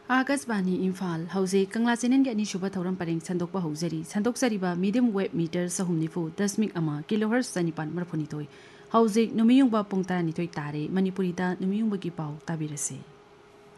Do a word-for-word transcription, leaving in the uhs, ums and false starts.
आकाशवाणी इम्फाल हौजे कंगला channel के अनीसुब थौरम परेंग संदोकपा hosiery संदोकसरीबा medium wave metre सहुम निफु दशमिक अमा किलोहर्ट्ज चनिपान मरफुनिथोय हौजे नुमियुंबा पुंग तरानिथोय तारे मणिपुरीदा नुमियुंबगी पाउ ताबिरसे।